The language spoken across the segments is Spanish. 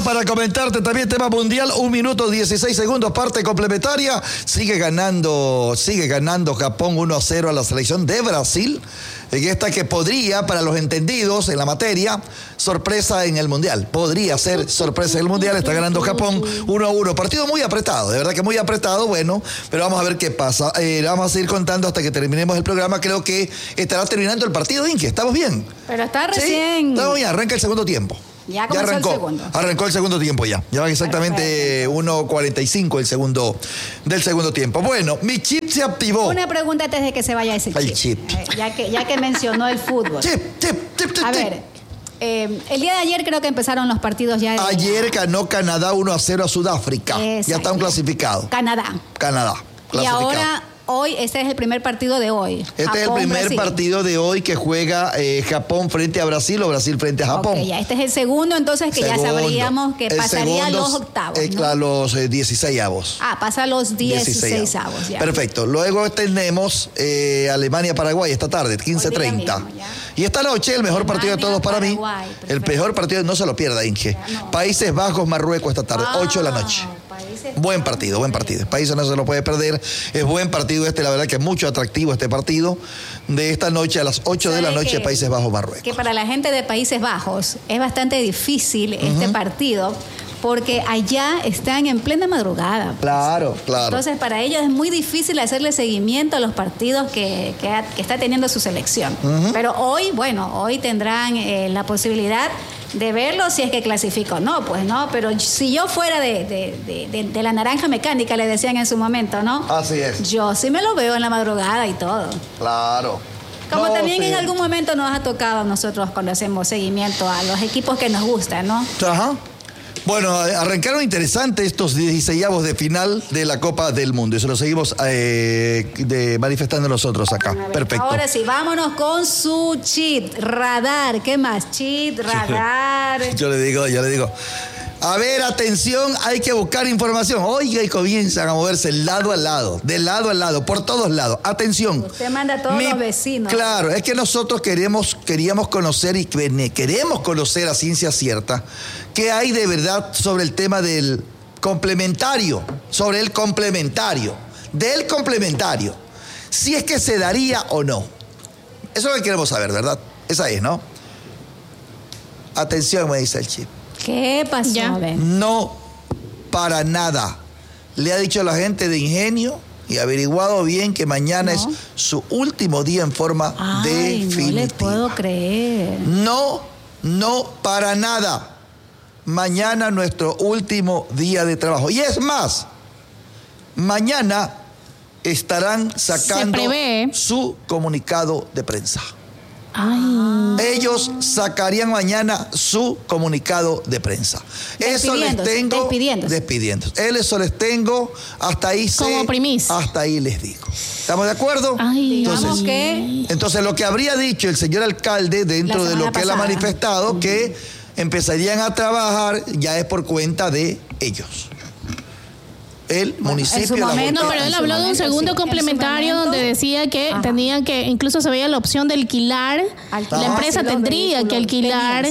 para comentarte también tema mundial, 1 minuto 16 segundos, parte complementaria. Sigue ganando Japón 1-0 a la selección de Brasil. En esta que podría, para los entendidos en la materia, sorpresa en el Mundial. Podría ser sorpresa en el Mundial. Está ganando Japón 1-1. Partido muy apretado, de verdad que muy apretado. Bueno, pero vamos a ver qué pasa. Vamos a seguir contando hasta que terminemos el programa. Creo que estará terminando el partido, Inge. ¿Estamos bien? Pero está recién. ¿Sí? Estamos bien, arranca el segundo tiempo. Ya arrancó el segundo. Arrancó el segundo tiempo ya. Ya van exactamente 1:45 del segundo tiempo. Bueno, mi chip se activó. Una pregunta antes de que se vaya ese chip. Ya que mencionó el fútbol. Chip. A ver, el día de ayer creo que empezaron los partidos ya. Ayer ganó Canadá 1-0 a Sudáfrica. Exacto. Ya están clasificados. Canadá. Clasificado. Y ahora, hoy, este es el primer partido de hoy. Este es el primer partido de hoy que juega Japón frente a Brasil o Brasil frente a Japón. Okay, ya este es el segundo, entonces ya sabríamos que pasaría a los octavos, ¿no? A los 16avos. Pasa a los 16avos. Ya. Perfecto. Luego tenemos Alemania-Paraguay esta tarde, 15:30. Y esta noche el mejor partido de todos para mí. El mejor partido, no se lo pierda, Inge. No. Países Bajos-Marruecos esta tarde, 8 de la noche. Buen partido. Países no se lo puede perder. Es buen partido la verdad que es mucho atractivo este partido de esta noche a las 8 de la noche, Países Bajos-Marruecos. Que para la gente de Países Bajos es bastante difícil este partido, porque allá están en plena madrugada. Pues. Claro. Entonces, para ellos es muy difícil hacerle seguimiento a los partidos que está teniendo su selección. Pero hoy tendrán la posibilidad de verlo si es que clasifico. No, pues no, pero si yo fuera de la naranja mecánica, le decían en su momento, ¿no? Así es. Yo sí me lo veo en la madrugada y todo. Claro. Como también en algún momento nos ha tocado a nosotros cuando hacemos seguimiento a los equipos que nos gustan, ¿no? Ajá. Bueno, arrancaron interesantes estos 16avos de final de la Copa del Mundo. Y eso lo seguimos manifestando nosotros acá. Perfecto. Ahora sí, vámonos con su cheat, radar. ¿Qué más? Cheat, radar. Yo le digo. A ver, atención, hay que buscar información. Oiga, y comienzan a moverse de lado a lado, por todos lados. Atención. Usted manda a todos los vecinos. Claro, es que nosotros queríamos conocer y queremos conocer a ciencia cierta qué hay de verdad sobre el tema del complementario, del complementario. Si es que se daría o no. Eso es lo que queremos saber, ¿verdad? Esa es, ¿no? Atención, me dice el chip. ¿Qué pasó? No, para nada. Le ha dicho a la gente de Ingenio y averiguado bien que mañana es su último día en forma definitiva. No le puedo creer. No, para nada. Mañana nuestro último día de trabajo. Y es más, mañana estarán sacando su comunicado de prensa. Ellos sacarían mañana su comunicado de prensa. Eso les tengo. Despidiéndose. Eso les tengo. Hasta ahí como primicia. Hasta ahí les digo. ¿Estamos de acuerdo? Entonces lo que habría dicho el señor alcalde dentro de lo que él ha manifestado, que empezarían a trabajar ya es por cuenta de ellos. El municipio. Pero él habló de un segundo complementario donde decía que tenían que, incluso se veía la opción de alquilar. La empresa tendría que alquilar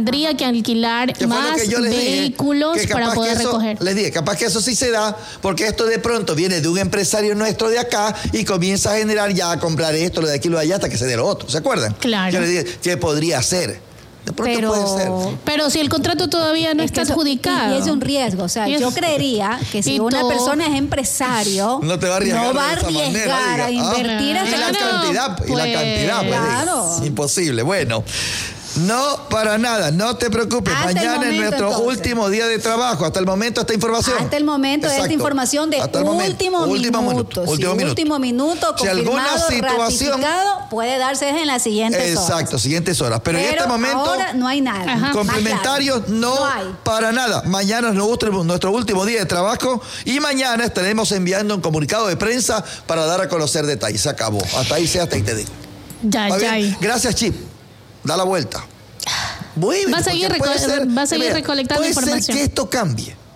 más vehículos para poder recoger. Les dije, capaz que eso sí se da, porque esto de pronto viene de un empresario nuestro de acá y comienza a generar ya a comprar esto, lo de aquí, lo de allá, hasta que se dé lo otro. ¿Se acuerdan? Claro. Yo les dije, ¿qué podría ser? Puede ser. Pero si el contrato todavía no está adjudicado. Y es un riesgo. O sea, yo creería que si una persona es empresario, no va a arriesgar a invertir y la cantidad, claro. Es imposible. Bueno. No, para nada, no te preocupes. Mañana es nuestro último día de trabajo. Hasta el momento, esta información. Hasta el momento, esta información de último minuto, si alguna situación puede darse en las siguientes horas. Exacto, siguientes horas. Pero en este momento, ahora no hay nada. Complementarios no hay. Para nada. Mañana es nuestro último día de trabajo y mañana estaremos enviando un comunicado de prensa para dar a conocer detalles. Se acabó. Hasta ahí te digo. Ya. Gracias, Chip. Da la vuelta. Va a seguir recolectando información. Puede ser que esto cambie.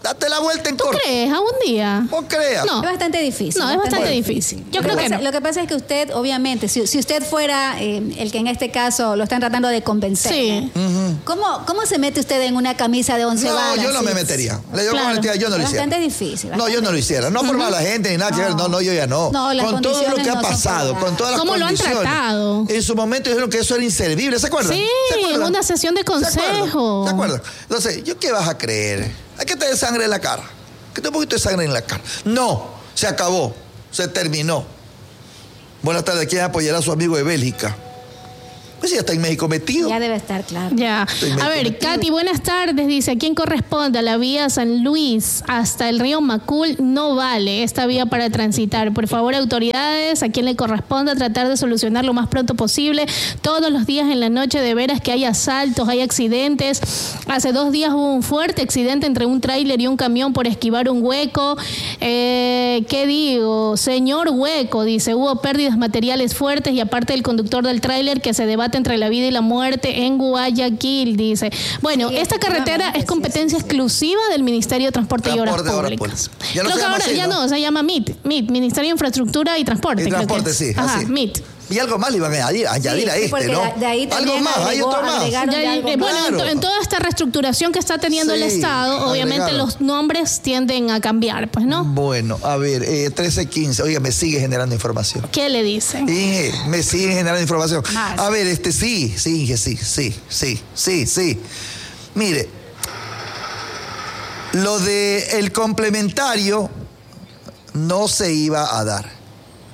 Date la vuelta en corto. ¿Tú crees? ¿A un día? ¿Vos creas? No. Es bastante difícil. No, es bastante difícil. Yo creo que no. Lo que pasa es que usted, obviamente, si usted fuera el que en este caso lo están tratando de convencer, sí. ¿Cómo se mete usted en una camisa de 11 varas? No, yo no me metería. Le digo Claro. yo no lo hiciera. Bastante difícil. No, yo no lo hiciera. No por mala gente ni nada que ver. No, yo ya no. Las con todo lo que ha condiciones no son pasado, favorables. con todas las ¿Cómo lo han condiciones. tratado? En su momento dijeron que eso era inservible. ¿Se acuerdan? Sí, ¿Se acuerdan? en una sesión de consejo. ¿Se acuerdan? Entonces, ¿yo qué vas a creer? Hay que tener sangre en la cara. Que tengo un poquito de sangre en la cara. No, se acabó. Se terminó. Buenas tardes. ¿Quién apoyará a su amigo de Bélgica? Pues ya está en México metido. Ya debe estar claro. Ya. A ver, Katy, buenas tardes. Dice, ¿a quién corresponde? A la vía San Luis hasta el río Macul no vale esta vía para transitar. Por favor, autoridades, ¿a quién le corresponde a tratar de solucionar lo más pronto posible? Todos los días en la noche de veras que hay asaltos, hay accidentes. Hace 2 días hubo un fuerte accidente entre un tráiler y un camión por esquivar un hueco. ¿Qué digo? Señor Hueco, dice, hubo pérdidas materiales fuertes y aparte del conductor del tráiler que se debate entre la vida y la muerte en Guayaquil, dice. Bueno, Sí, esta carretera es competencia exclusiva del Ministerio de Transporte y Obras Públicas. Ya no Creo se que llama ahora así, ya no, se llama MIT, Ministerio de Infraestructura y Transporte. Y creo que transporte, es. sí, Ajá, así. MIT. Y algo más le iban a añadir a porque ¿no? de ahí Algo también más, hay otro más. agregaron Ya, algo bueno, más. Claro. en toda esta reestructuración que está teniendo el Sí, Estado, obviamente agregaron. los nombres tienden a cambiar, pues, ¿no? Bueno, a ver, 13:15. Oiga, me sigue generando información. ¿Qué le dicen? Inge, me sigue generando información. Más. A ver, sí, Inge, sí. Mire, lo de el complementario no se iba a dar.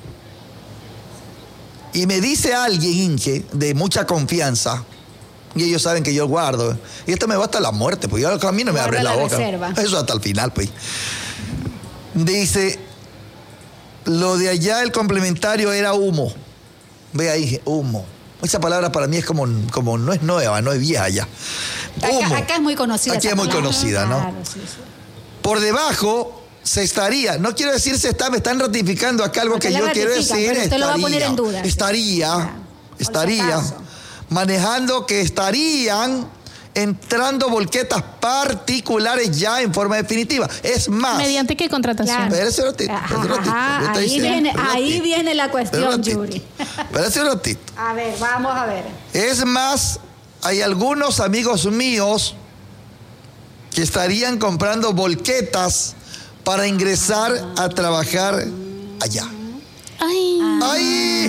Y me dice alguien, Inge, de mucha confianza, y ellos saben que yo guardo, y esto me va hasta la muerte, pues yo a mí no me Guarda abre la la boca. reserva. Eso hasta el final, pues. Dice, lo de allá, el complementario era humo. Ve ahí, humo. Esa palabra para mí es como no es nueva, no es vieja ya. Humo. Acá es muy conocida. Aquí esa es muy palabra. conocida, ¿no? Claro, sí. Por debajo se estaría, no quiero decir me están ratificando acá algo Porque que la yo quiero ratifican, decir. pero usted lo va a poner en duda. Estaría por si acaso. manejando que estarían entrando volquetas particulares ya en forma definitiva. Es más. ¿Mediante qué contratación? Claro. Espérese un ratito, Ajá, ahí viene la cuestión, Yuri. Espérese un ratito. A ver, vamos a ver. Es más, hay algunos amigos míos que estarían comprando volquetas para ingresar a trabajar allá. Ay. ¡Ay!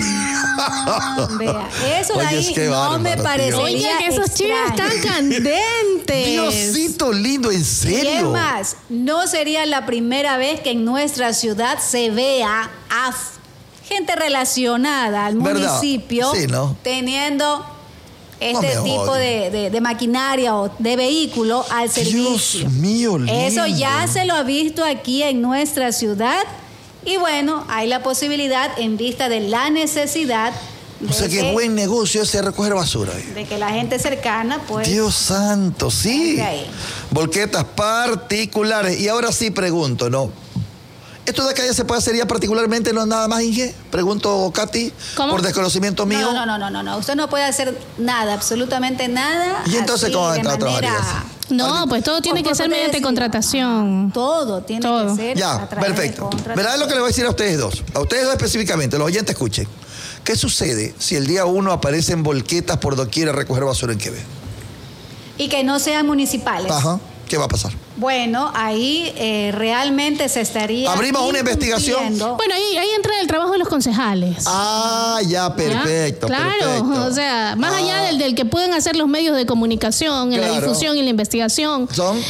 Vea, eso de Oye, ahí es que no bárbaro, me tío. parecería Oye, que esos chivos extraño. están candentes. Diosito lindo, en Y es serio. más, no sería la primera vez que en nuestra ciudad se vea a gente relacionada al ¿Verdad? municipio Sí, ¿no? teniendo No este me tipo jodas. de maquinaria o de vehículo al servicio. Dios mío, lindo. Eso ya se lo ha visto aquí en nuestra ciudad y bueno, hay la posibilidad en vista de la necesidad O sea que es buen negocio ese recoger basura. de que la gente cercana pues Dios santo, sí. Ok. Volquetas particulares. Y ahora sí pregunto, ¿no? ¿Esto de acá ya se puede hacer ya particularmente, no nada más, Inge? Pregunto, Katy, ¿Cómo? por desconocimiento mío. No. Usted no puede hacer nada, absolutamente nada. ¿Y entonces así, cómo va a de entrar a trabajar manera- eso? No, pues todo tiene que ser mediante contratación. Todo tiene Todo. que ser. Ya, a través de perfecto. contratación. Verá lo que le voy a decir a ustedes dos. A ustedes dos específicamente, los oyentes escuchen. ¿Qué sucede si el día 1 aparecen volquetas por doquier a recoger basura en Quevedo? Y que no sean municipales. Ajá. ¿Qué va a pasar? Bueno, ahí realmente se estaría. Abrimos una investigación. incumpliendo. Bueno, ahí entra el trabajo de los concejales. Ah, ya, perfecto. ¿Ya? Claro, perfecto. o sea, más allá del que pueden hacer los medios de comunicación, en la Claro. difusión y la investigación,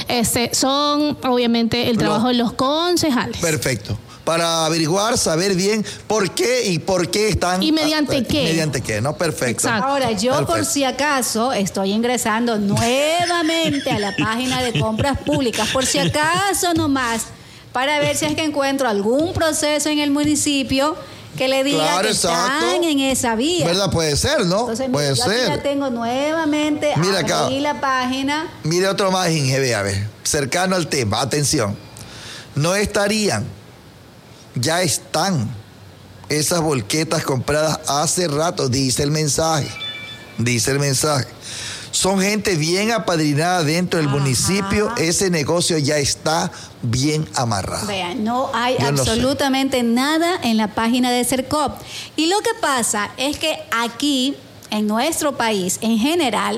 son obviamente el trabajo de los concejales. Perfecto. Para averiguar, saber bien por qué están. ¿Y mediante qué? Mediante qué, ¿no? Perfecto. Exacto. Ahora, yo por Perfecto. si acaso estoy ingresando nuevamente a la página de compras públicas, por si acaso nomás, para ver si es que encuentro algún proceso en el municipio que le diga Claro, que exacto. están en esa vía. ¿Verdad? Puede ser, ¿no? Entonces, mira, Puede yo aquí ser. la tengo nuevamente, Mira acá. abrí la página. Mire otro más, Inge, vea, ve. Cercano al tema, atención. No estarían, ya están esas volquetas compradas hace rato, dice el mensaje. Dice el mensaje. Son gente bien apadrinada dentro del municipio. Ese negocio ya está bien amarrado. Vean, no hay Yo absolutamente nada en la página de Sercop. Y lo que pasa es que aquí, en nuestro país, en general,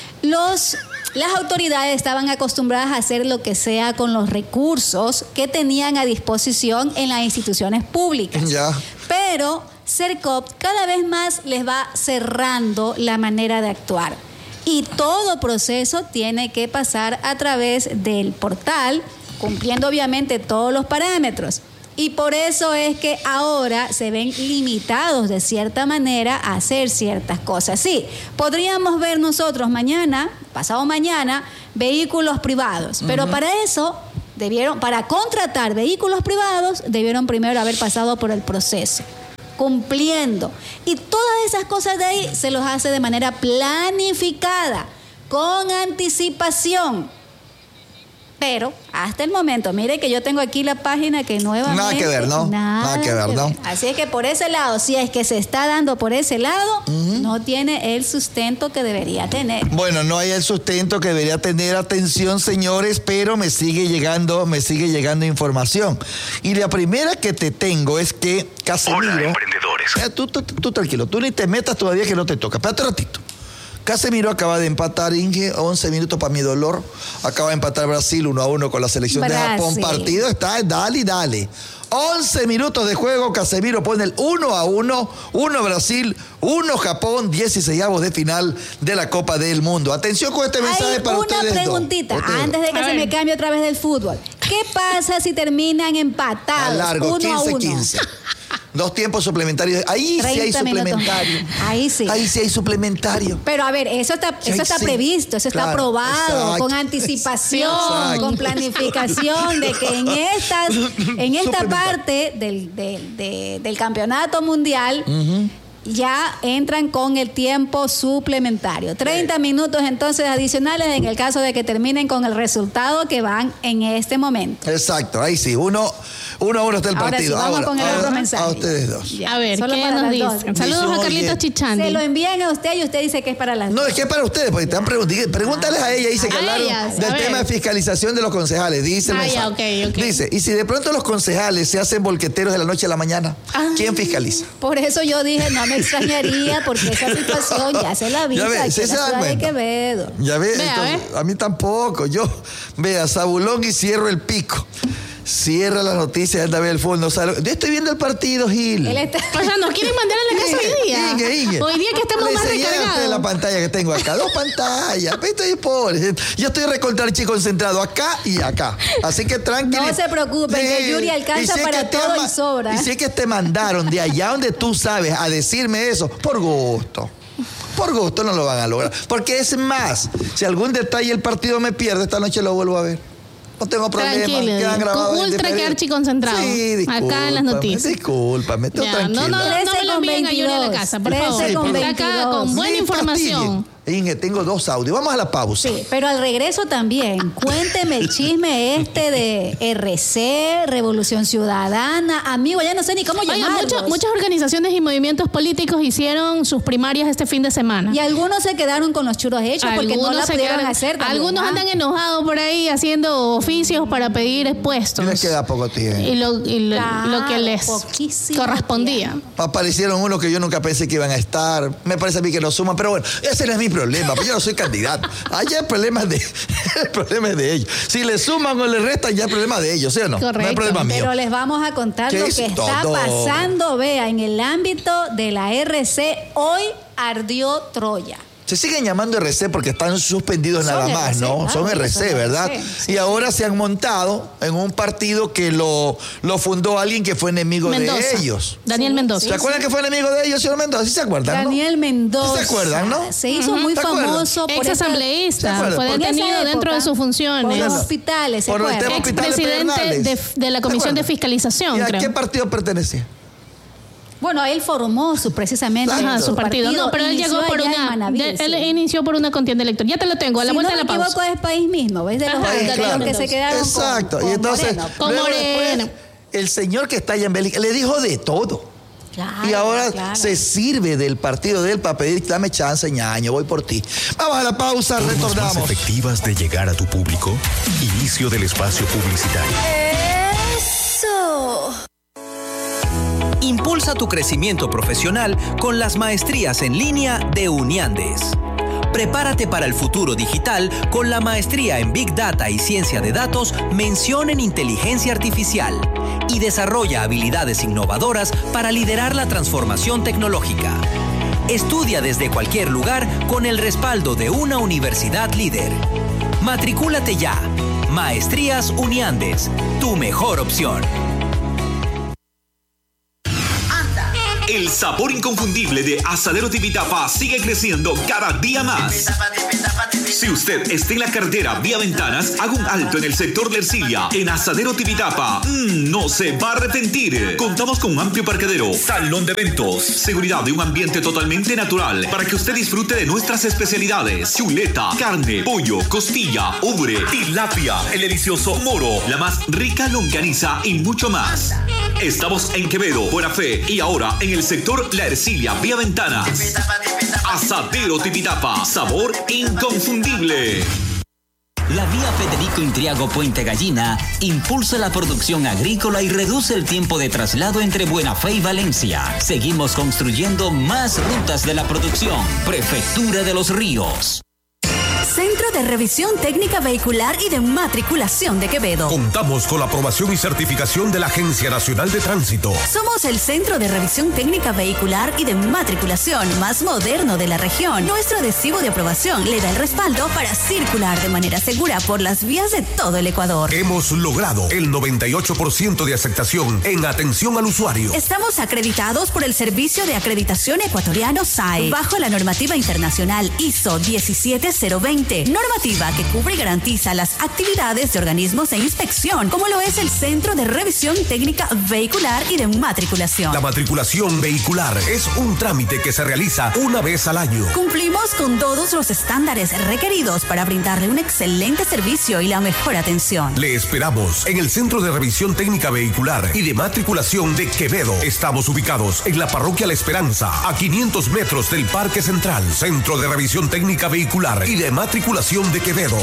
las autoridades estaban acostumbradas a hacer lo que sea con los recursos que tenían a disposición en las instituciones públicas. Ya. Pero Sercop cada vez más les va cerrando la manera de actuar. Y todo proceso tiene que pasar a través del portal, cumpliendo obviamente todos los parámetros. Y por eso es que ahora se ven limitados de cierta manera a hacer ciertas cosas. Sí, podríamos ver nosotros mañana, pasado mañana, vehículos privados, pero para eso para contratar vehículos privados, debieron primero haber pasado por el proceso, cumpliendo. Y todas esas cosas de ahí se los hace de manera planificada, con anticipación. Pero hasta el momento, mire que yo tengo aquí la página que nuevamente... Nada que ver, ¿no? Nada que ver, ¿no? Así es que por ese lado, si es que se está dando por ese lado, no tiene el sustento que debería tener. Bueno, no hay el sustento que debería tener. Atención, señores, pero me sigue llegando información. Y la primera que te tengo es que Casemiro... Hola, emprendedores. Tú tranquilo, tú ni te metas todavía que no te toca. Espérate un ratito. Casemiro acaba de empatar, Inge, 11 minutos para mi dolor. Acaba de empatar Brasil 1-1 con la selección de Japón. Partido está, dale. 11 minutos de juego, Casemiro pone el 1-1, 1 Brasil, 1 Japón, 16avos de final de la Copa del Mundo. Atención con este mensaje para ustedes. Una preguntita, antes de que se me cambie otra vez del fútbol. ¿Qué pasa si terminan empatados? A largo, 1-1. 15-15. 2 tiempos suplementarios. Ahí sí hay suplementario. Ahí sí hay suplementario. Pero a ver, eso está previsto, eso está aprobado, con anticipación, con planificación, de que en esta parte del campeonato mundial ya entran con el tiempo suplementario. 30 minutos entonces adicionales en el caso de que terminen con el resultado que van en este momento. Exacto, ahí sí, 1-1 está el partido. Sí, vamos con el otro mensaje. A ustedes dos. Ya. A ver, ¿qué nos dicen? Saludos a Carlitos Chichandi. Se lo envían a usted y usted dice que es para las dos. No, es que es para ustedes, porque te han preguntado. Pregúntales a ella, dice que hablaron del tema de fiscalización de los concejales. Dice el mensaje. Okay. Dice, y si de pronto los concejales se hacen volqueteros de la noche a la mañana, ¿quién fiscaliza? Por eso yo dije, no me extrañaría, porque esa situación ya se la vi aquí en la ciudad de Quevedo. Ya ves, a mí tampoco. Yo, vea, Zabulón y cierro el pico. Cierra las noticias, anda a ver el fondo. Yo estoy viendo el partido, Gil. O sea, ¿nos quieren mandar a la casa hoy día? Inge. Hoy día que estamos más recargados. La pantalla que tengo acá, 2 pantallas. Estoy pobre. Yo estoy recontrachi concentrado acá y acá. Así que tranquilo. No se preocupen, que Yuri alcanza para todo y sobra. Y si es que te mandaron de allá donde tú sabes a decirme eso, por gusto. Por gusto no lo van a lograr. Porque es más, si algún detalle el partido me pierde, esta noche lo vuelvo a ver. No tengo problema. Quedan grabados. Ultra que archiconcentrado. Sí, discúlpame. Acá en las noticias. Discúlpame, estoy tranquilo. No me lo envíen a Yuri a la casa, por favor. Está acá con buena información. Inge, tengo 2 audios. Vamos a la pausa. Sí, pero al regreso también, cuénteme el chisme de RC, Revolución Ciudadana, amigo, ya no sé ni cómo llamarlos. Muchas organizaciones y movimientos políticos hicieron sus primarias este fin de semana. Y algunos se quedaron con los churros hechos porque no la pudieron hacer. Algunos andan enojados por ahí haciendo oficios para pedir puestos. Y les queda poco tiempo. Y lo que les correspondía. Aparecieron unos que yo nunca pensé que iban a estar. Me parece a mí que no suman, pero bueno, ese no es mi problema, pues yo no soy candidato. Allá el problema es de ellos. Si le suman o le restan, ya es problema de ellos, ¿sí o no? Correcto. No es problema mío. Pero les vamos a contar lo que está pasando, vea, en el ámbito de la RC. Hoy ardió Troya. Se siguen llamando RC porque están suspendidos nada más, ¿no? Claro, son RC, ¿verdad? Sí. Y ahora se han montado en un partido que lo fundó alguien que fue enemigo de ellos. Daniel Mendoza. ¿Se acuerdan que fue enemigo de ellos, señor Mendoza? ¿Sí se acuerdan? Daniel Mendoza. ¿Se acuerdan, no? Se hizo muy famoso por exasambleísta. Fue detenido dentro de sus funciones. Por los hospitales, ¿se acuerdan? Expresidente de la Comisión de Fiscalización, ¿Y a creo. qué partido pertenecía? Bueno, él formó precisamente su partido. No, pero él llegó por él inició por una contienda electoral. Ya te lo tengo, a la vuelta de la pausa. Si no me equivoco, es País Mismo, ¿ves? De los que se quedaron Exacto. con y entonces, Moreno. Con Moreno. El señor que está allá en Bélgica le dijo de todo. Claro, y ahora se sirve del partido de él para pedir, dame chance, ñaño, voy por ti. Vamos a la pausa, retornamos. Más efectivas de llegar a tu público. Inicio del espacio publicitario. ¡Eso! Impulsa tu crecimiento profesional con las maestrías en línea de Uniandes. Prepárate para el futuro digital con la maestría en Big Data y Ciencia de Datos, mención en Inteligencia Artificial, y desarrolla habilidades innovadoras para liderar la transformación tecnológica. Estudia desde cualquier lugar con el respaldo de una universidad líder. Matricúlate ya. Maestrías Uniandes, tu mejor opción. El sabor inconfundible de Asadero Tipitapa sigue creciendo cada día más. Si usted está en la carretera vía Ventanas, haga un alto en el sector de Ercilia. En Asadero Tipitapa, no se va a arrepentir. Contamos con un amplio parqueadero, salón de eventos, seguridad y un ambiente totalmente natural para que usted disfrute de nuestras especialidades: chuleta, carne, pollo, costilla, ubre, tilapia, el delicioso moro, la más rica longaniza y mucho más. Estamos en Quevedo, Buena Fe y ahora en el sector La Ercilia, vía Ventanas. Asadero Tipitapa, sabor inconfundible. La vía Federico Intriago Puente Gallina impulsa la producción agrícola y reduce el tiempo de traslado entre Buena Fe y Valencia. Seguimos construyendo más rutas de la producción. Prefectura de los Ríos. Centro de Revisión Técnica Vehicular y de Matriculación de Quevedo. Contamos con la aprobación y certificación de la Agencia Nacional de Tránsito. Somos el Centro de Revisión Técnica Vehicular y de Matriculación más moderno de la región. Nuestro adhesivo de aprobación le da el respaldo para circular de manera segura por las vías de todo el Ecuador. Hemos logrado el 98% de aceptación en atención al usuario. Estamos acreditados por el Servicio de Acreditación Ecuatoriano SAE, bajo la normativa internacional ISO 17020, normativa que cubre y garantiza las actividades de organismos de inspección, como lo es el Centro de Revisión Técnica Vehicular y de Matriculación. La matriculación vehicular es un trámite que se realiza una vez al año. Cumplimos con todos los estándares requeridos para brindarle un excelente servicio y la mejor atención. Le esperamos en el Centro de Revisión Técnica Vehicular y de Matriculación de Quevedo. Estamos ubicados en la Parroquia La Esperanza, a 500 metros del Parque Central. Centro de Revisión Técnica Vehicular y de Matriculación de Quevedo.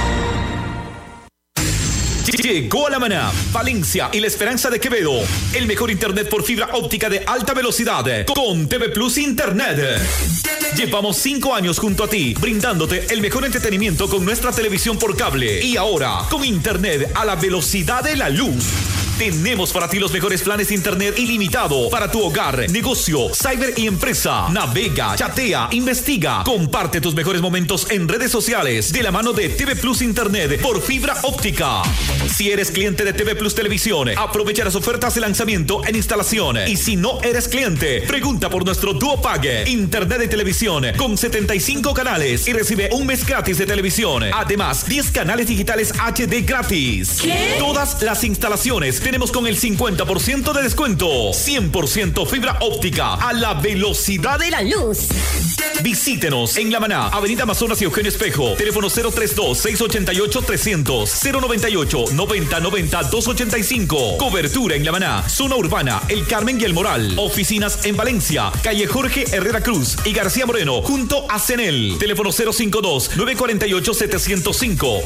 Llegó a La Maná, Valencia y La Esperanza de Quevedo. El mejor internet por fibra óptica de alta velocidad con TV Plus Internet. Llevamos 5 años junto a ti, brindándote el mejor entretenimiento con nuestra televisión por cable. Y ahora, con internet a la velocidad de la luz. Tenemos para ti los mejores planes de internet ilimitado para tu hogar, negocio, cyber y empresa. Navega, chatea, investiga, comparte tus mejores momentos en redes sociales de la mano de TV Plus Internet por fibra óptica. Si eres cliente de TV Plus Televisión, aprovecha las ofertas de lanzamiento en instalación. Y si no eres cliente, pregunta por nuestro Duo Pague, internet de televisión con 75 canales y recibe un mes gratis de televisión. Además, 10 canales digitales HD gratis. ¿Qué? Todas las instalaciones tenemos con el 50% de descuento. 100% fibra óptica a la velocidad de la luz. Visítenos en La Maná, Avenida Amazonas y Eugenio Espejo. Teléfono 032-688-300, 098-9090-285. Cobertura en La Maná, zona urbana, El Carmen y El Moral. Oficinas en Valencia, calle Jorge Herrera Cruz y García Moreno, junto a CENEL. Teléfono 052-948-705,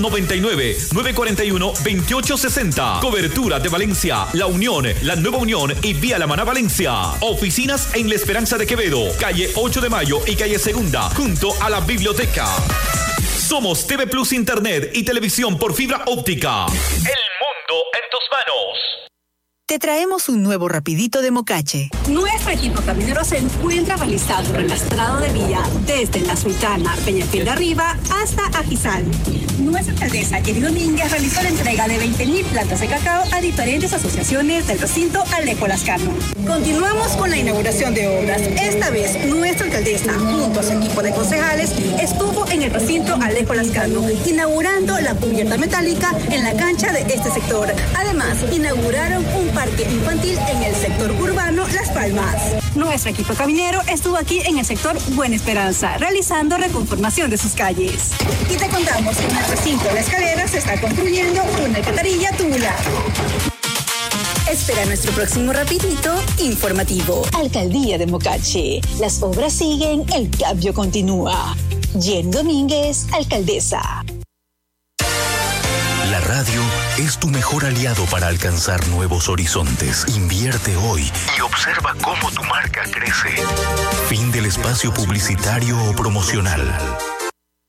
099-941-2860. Cobertura de Valencia, La Unión, La Nueva Unión y Vía La Maná Valencia. Oficinas en La Esperanza de Quevedo, calle 8 de Mayo y calle Segunda, junto a la biblioteca. Somos TV Plus Internet y televisión por fibra óptica. El mundo en tus manos. Te traemos un nuevo rapidito de Mocache. Nuestro equipo caminero se encuentra balizado en el estrado de vía desde La Sultana, Peñafiel de Arriba hasta Ajizal. Nuestra alcaldesa Jenny Domínguez realizó la entrega de 20.000 plantas de cacao a diferentes asociaciones del recinto Alejo Lascano. Continuamos con la inauguración de obras. Esta vez nuestra alcaldesa, junto a su equipo de concejales, estuvo en el recinto Alejo Lascano, inaugurando la cubierta metálica en la cancha de este sector. Además, inauguraron un parque infantil en el sector urbano Las Palmas. Nuestro equipo caminero estuvo aquí en el sector Buena Esperanza, realizando reconformación de sus calles. Y te contamos que en el recinto de La Escalera se está construyendo una alcantarilla tubular. Espera nuestro próximo rapidito informativo. Alcaldía de Mocache. Las obras siguen, el cambio continúa. Jenny Domínguez, alcaldesa. La radio es tu mejor aliado para alcanzar nuevos horizontes. Invierte hoy y observa cómo tu marca crece. Fin del espacio publicitario o promocional.